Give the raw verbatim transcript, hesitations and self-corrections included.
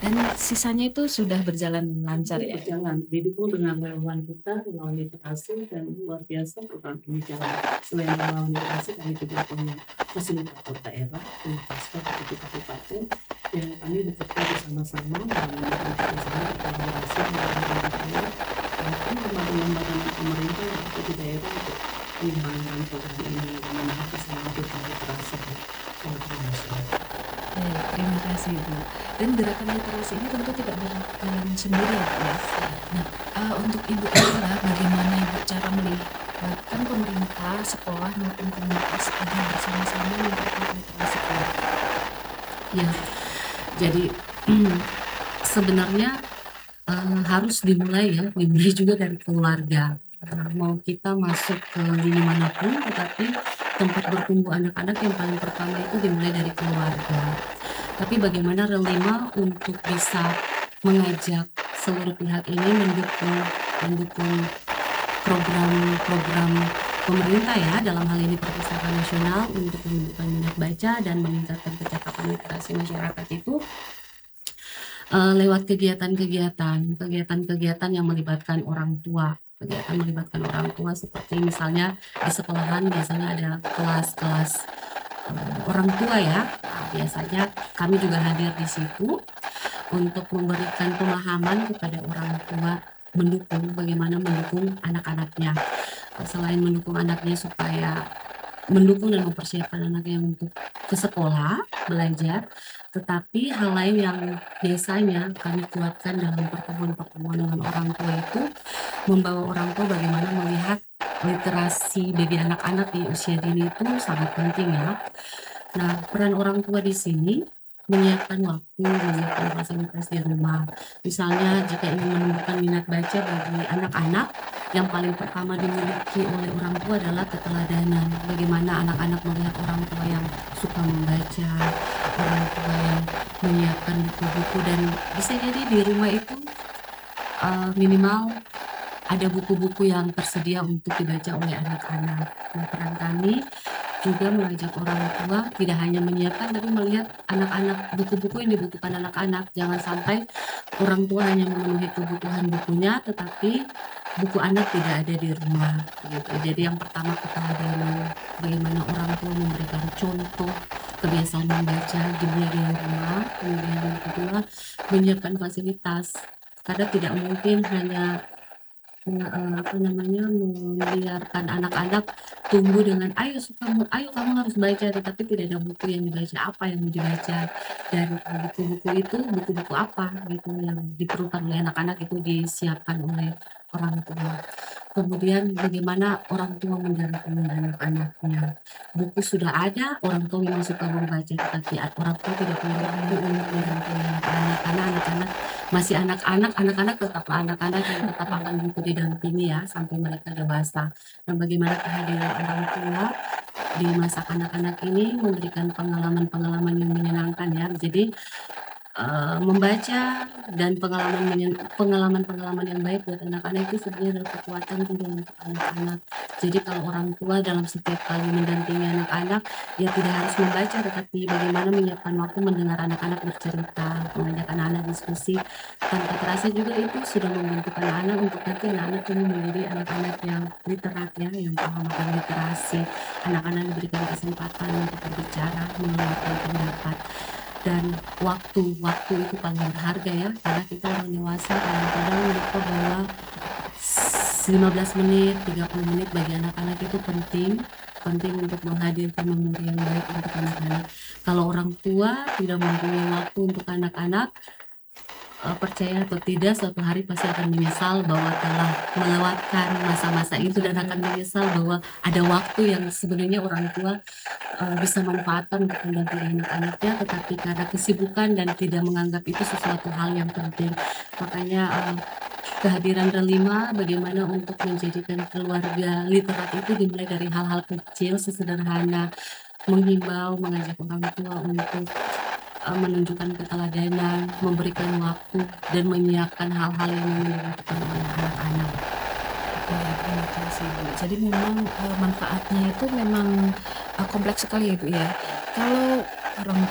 Dan sisanya itu sudah berjalan lancar Sudah ya? berjalan, didukung dengan relawan kita, relawan literasi dan luar biasa program ini jalan. Selain relawan literasi, kami juga punya fasilitator daerah, punya Faskap di tujuh kabupaten, yang kami bekerja bersama-sama dalam kerjasama berkolaborasi dengan anak-anak maupun lembaga-lembaga non-pemerintah yang ada di daerah untuk mengembangkan program ini dan menaati semangat literasi di kalangan masyarakat. Baik, terima kasih Ibu. Dan gerakan literasi ini tentu tidak berjalan sendiri ya, Bu, ya. Nah, eee, untuk Ibu Erla, bagaimana Ibu cara melibatkan pemerintah, sekolah maupun komunitas agar bersama-sama memperkuat literasi keluarga? Ya, jadi sebenarnya, eee, harus dimulai ya, dimulai juga dari keluarga. Eee, mau kita masuk ke lini manapun, tetapi tempat bertumbuh anak-anak yang paling pertama itu dimulai dari keluarga. Tapi bagaimana Relima untuk bisa mengajak seluruh pihak ini mendukung mendukung program-program pemerintah ya, dalam hal ini Perpustakaan Nasional untuk menumbuhkan minat baca dan meningkatkan kecakapan literasi masyarakat itu, eee, lewat kegiatan-kegiatan, kegiatan-kegiatan yang melibatkan orang tua. Kegiatan melibatkan orang tua seperti misalnya di sekolahan biasanya ada kelas-kelas, eee, orang tua ya. Nah, biasanya kami juga hadir di situ untuk memberikan pemahaman kepada orang tua, mendukung, bagaimana mendukung anak-anaknya. Eee, selain mendukung anaknya supaya mendukung dan mempersiapkan anaknya untuk ke sekolah, belajar, tetapi hal lain yang biasanya kami kuatkan dalam pertemuan-pertemuan dengan orang tua itu, membawa orang tua bagaimana melihat literasi bagi anak-anak di usia dini itu sangat penting ya. Nah, peran orang tua di sini menyiapkan waktu, menyiapkan fasilitas di rumah. Misalnya jika ingin menumbuhkan minat baca bagi anak-anak, yang paling pertama dimiliki oleh orang tua adalah keteladanan. Bagaimana anak-anak melihat orang tua yang suka membaca, orang tua yang menyiapkan buku-buku dan bisa jadi di rumah itu, eee, minimal ada buku-buku yang tersedia untuk dibaca oleh anak-anak. Nah, peran kami juga mengajak orang tua tidak hanya menyiapkan tapi melihat anak-anak buku-buku yang dibutuhkan anak-anak. Jangan sampai orang tua hanya memenuhi kebutuhan bukunya, tetapi buku anak tidak ada di rumah, gitu. Jadi yang pertama keteladanan, bagaimana orang tua memberikan contoh kebiasaan membaca dimulai dari rumah, kemudian yang kedua menyiapkan fasilitas. Karena tidak mungkin hanya Eee, apa namanya, membiarkan anak-anak tumbuh dengan, "Ayo suka mu ayo kamu harus baca," tetapi tidak ada buku yang dibaca, apa yang mau dibaca. Dan, eee, buku-buku itu buku-buku apa gitu yang diperlukan oleh anak-anak itu disiapkan oleh orang tua. Kemudian bagaimana orang tua mendampingi anak-anaknya. Buku sudah ada, orang tua memang suka membaca, tetapi a orang tua tidak punya waktu untuk mendampingi anak-anak, karena anak-anak masih anak-anak, anak-anak tetaplah anak-anak yang tetap akan butuh didampingi ya sampai mereka dewasa. Nah, bagaimana kehadiran orang tua di masa anak-anak ini memberikan pengalaman-pengalaman yang menyenangkan ya. Jadi, eee, membaca dan pengalaman menyen pengalaman-pengalaman yang baik buat anak-anak itu sebenarnya adalah kekuatan juga untuk anak-anak. Jadi kalau orang tua dalam setiap kali mendampingi anak-anak, ya tidak harus membaca, tetapi bagaimana menyiapkan waktu mendengar anak-anak bercerita, mengajak anak-anak diskusi, tanpa terasa juga itu sudah membentuk anak-anak untuk nanti anak-anak ini menjadi anak-anak yang literat ya, yang paham akan literasi. Anak-anak diberikan kesempatan untuk berbicara, mengeluarkan pendapat. Dan waktu, waktu itu paling berharga ya, karena kita orang dewasa kadang-kadang lupa bahwa s lima belas menit, tiga puluh menit bagi anak-anak itu penting, penting untuk menghadirkan memori yang baik untuk anak-anak. Kalau orang tua tidak mempunyai waktu untuk anak-anak, eee, percaya atau tidak suatu hari pasti akan menyesal bahwa telah melewatkan masa-masa itu dan akan menyesal bahwa ada waktu yang sebenarnya orang tua Eee, bisa manfaatkan untuk mendampingi anak-anaknya, tetapi karena kesibukan dan tidak menganggap itu sesuatu hal yang penting. Makanya, eee, kehadiran Relima bagaimana untuk menjadikan keluarga literat itu dimulai dari hal-hal kecil sesederhana, menghimbau, mengajak orang tua untuk, eee, menunjukkan keteladanan, memberikan waktu, dan menyiapkan hal-hal yang memang dibutuhkan oleh anak-anak. Baik, terima kasih, Bu. Jadi memang, eee, manfaatnya itu memang, eee, kompleks sekali ya, Bu, ya. Kalau orang